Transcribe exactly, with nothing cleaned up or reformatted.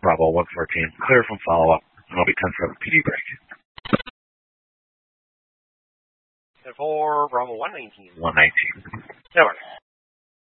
Bravo one fourteen, clear from follow-up. And I'll be ten seven P D break. ten four, Bravo one nineteen. one nineteen. Never.